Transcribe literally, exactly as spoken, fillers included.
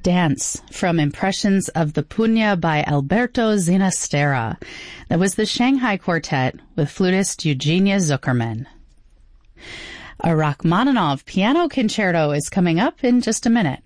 Dance from Impressions of the Pugna by Alberto Zinastera. That was the Shanghai Quartet with flutist Eugenia Zuckerman. A Rachmaninoff piano concerto is coming up in just a minute.